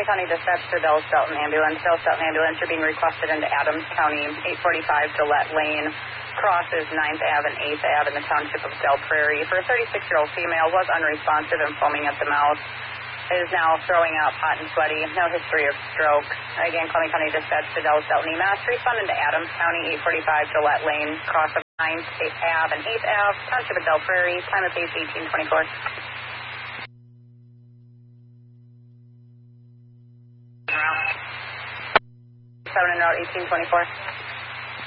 County Dispatch to Del Stoughton Ambulance. Del Stoughton Ambulance, you're being requested into Adams County. 845 Gillette Lane crosses 9th Ave and 8th Ave in the township of Del Prairie. For a 36-year-old female, was unresponsive and foaming at the mouth. Is now throwing up, hot and sweaty. No history of stroke. Again, Columbia County Dispatch to Del Stoughton EMS. Respond into Adams County. 845 Gillette Lane cross of 9th Ave and 8th Ave, township of Del Prairie. Time of case 1824. 7 en route 1824.